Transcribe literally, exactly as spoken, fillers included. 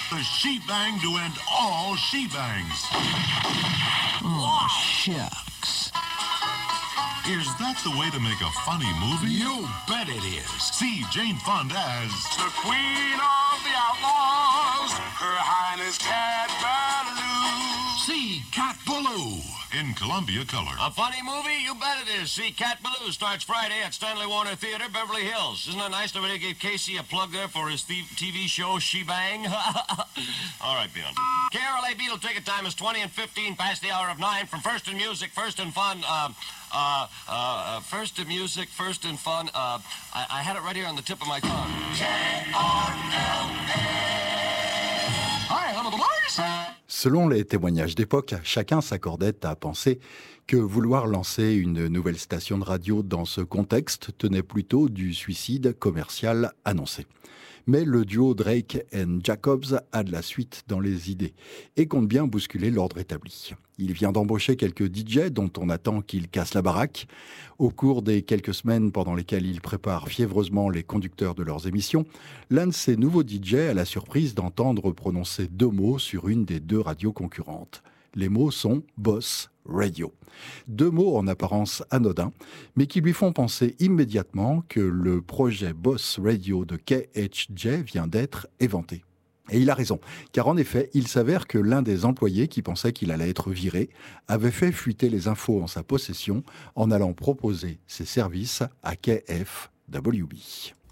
The she-bang to end all she-bangs. Oh, shucks. Is that the way to make a funny movie? You bet it is. See Jane Fonda as the Queen of the Outlaws, Her Highness Cat Ballou. See Cat Ballou. In Columbia Color. A funny movie? You bet it is. See Cat Ballou starts Friday at Stanley Warner Theater, Beverly Hills. Isn't that nice? Nobody gave Casey a plug there for his T V show, She Bang. All right, Beyond. K R L A Beatle ticket time is twenty and fifteen past the hour of nine from First in Music, First in Fun. Uh, uh, uh, first in Music, First in Fun. Uh, I, I had it right here on the tip of my tongue. K R L A. Hi, I'm the boys. Selon les témoignages d'époque, chacun s'accordait à penser que vouloir lancer une nouvelle station de radio dans ce contexte tenait plutôt du suicide commercial annoncé. Mais le duo Drake and Jacobs a de la suite dans les idées et compte bien bousculer l'ordre établi. Il vient d'embaucher quelques D J dont on attend qu'ils cassent la baraque. Au cours des quelques semaines pendant lesquelles ils préparent fiévreusement les conducteurs de leurs émissions, l'un de ces nouveaux D J a la surprise d'entendre prononcer deux mots sur une des deux radios concurrentes. Les mots sont « Boss Radio ». Deux mots en apparence anodins, mais qui lui font penser immédiatement que le projet Boss Radio de K H J vient d'être éventé. Et il a raison, car en effet, il s'avère que l'un des employés qui pensait qu'il allait être viré avait fait fuiter les infos en sa possession en allant proposer ses services à K F W B.